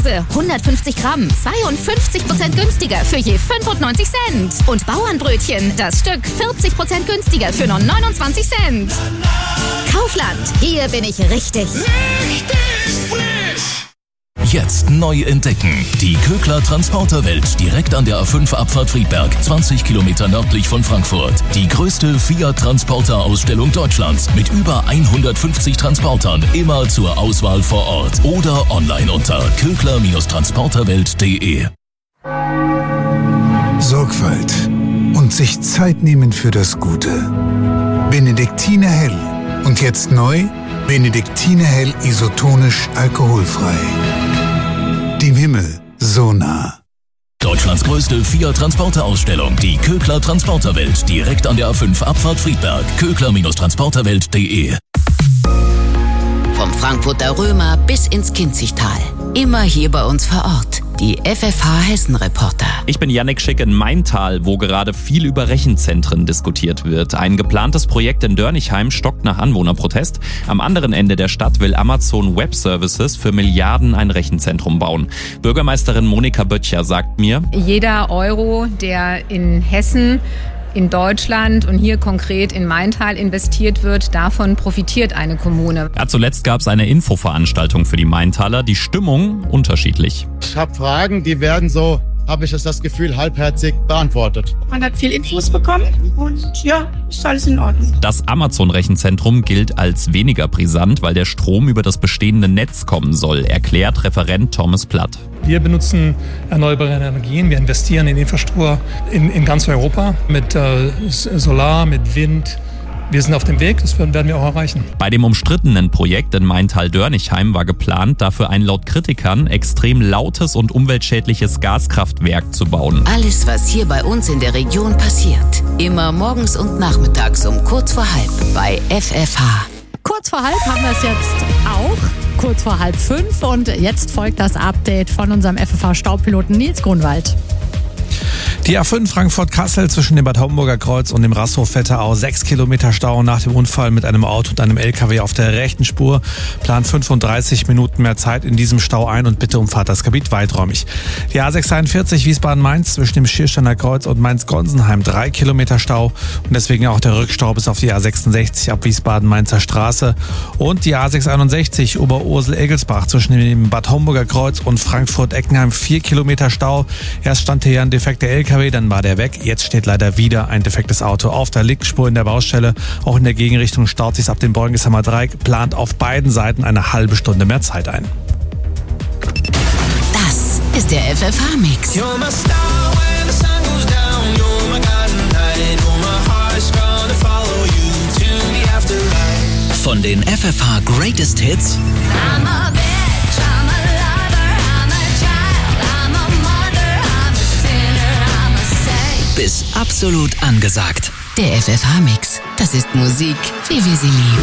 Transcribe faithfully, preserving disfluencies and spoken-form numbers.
Käse hundertfünfzig Gramm, zweiundfünfzig Prozent günstiger für je fünfundneunzig Cent. Und Bauernbrötchen, das Stück vierzig Prozent günstiger für nur neunundzwanzig Cent. Kaufland, hier bin ich richtig. Richtig frisch! Jetzt neu entdecken. Die Kögler Transporterwelt direkt an der A fünf Abfahrt Friedberg, zwanzig Kilometer nördlich von Frankfurt. Die größte Fiat-Transporter-Ausstellung Deutschlands mit über hundertfünfzig Transportern, immer zur Auswahl vor Ort oder online unter kögler Transporterwelt punkt de. Sorgfalt und sich Zeit nehmen für das Gute. Benediktiner Hell. Und jetzt neu, Benediktiner Hell isotonisch alkoholfrei. Dem Himmel so nah. Deutschlands größte Fiat-Transporter-Ausstellung, die Kögler Transporterwelt, direkt an der A fünf Abfahrt Friedberg. kögler Transporterwelt punkt de. Vom Frankfurter Römer bis ins Kinzigtal. Immer hier bei uns vor Ort. Die F F H Hessen-Reporter. Ich bin Yannick Schick in Maintal, wo gerade viel über Rechenzentren diskutiert wird. Ein geplantes Projekt in Dörnichheim stockt nach Anwohnerprotest. Am anderen Ende der Stadt will Amazon Web Services für Milliarden ein Rechenzentrum bauen. Bürgermeisterin Monika Böttcher sagt mir: Jeder Euro, der in Hessen, in Deutschland und hier konkret in Maintal investiert wird, davon profitiert eine Kommune. Ja, zuletzt gab es eine Infoveranstaltung für die Maintaler. Die Stimmung unterschiedlich. Ich habe Fragen, die werden so, habe ich das Gefühl, halbherzig beantwortet. Man hat viel Infos bekommen und ja, ist alles in Ordnung. Das Amazon-Rechenzentrum gilt als weniger brisant, weil der Strom über das bestehende Netz kommen soll, erklärt Referent Thomas Platt. Wir benutzen erneuerbare Energien, wir investieren in Infrastruktur in, in ganz Europa mit äh, Solar, mit Wind. Wir sind auf dem Weg, das werden wir auch erreichen. Bei dem umstrittenen Projekt in Maintal-Dörnichheim war geplant, dafür ein laut Kritikern extrem lautes und umweltschädliches Gaskraftwerk zu bauen. Alles, was hier bei uns in der Region passiert. Immer morgens und nachmittags um kurz vor halb bei F F H. Kurz vor halb haben wir es jetzt auch. Kurz vor halb fünf. Und jetzt folgt das Update von unserem F F H-Staubpiloten Nils Grunwald. Die A fünf Frankfurt-Kassel zwischen dem Bad Homburger Kreuz und dem Rasthof-Wetterau. Sechs Kilometer Stau nach dem Unfall mit einem Auto und einem L K W auf der rechten Spur. Plant fünfunddreißig Minuten mehr Zeit in diesem Stau ein und bitte umfahrt das Gebiet weiträumig. Die A sechsundeinundvierzig Wiesbaden-Mainz zwischen dem Schiersteiner Kreuz und Mainz-Gonsenheim. Drei Kilometer Stau und deswegen auch der Rückstau bis auf die A sechsundsechzig ab Wiesbaden-Mainzer Straße. Und die A sechsundeinundsechzig Oberursel-Egelsbach zwischen dem Bad Homburger Kreuz und Frankfurt-Eckenheim. Vier Kilometer Stau. Erst stand hier ein defekter L K W, dann war der weg. Jetzt steht leider wieder ein defektes Auto auf der linken Spur in der Baustelle. Auch in der Gegenrichtung staut sich ab dem Beugensheimer Dreieck. Plant auf beiden Seiten eine halbe Stunde mehr Zeit ein. Das ist der F F H-Mix. Von den F F H Greatest Hits bis absolut angesagt. Der F F H-Mix. Das ist Musik, wie wir sie lieben.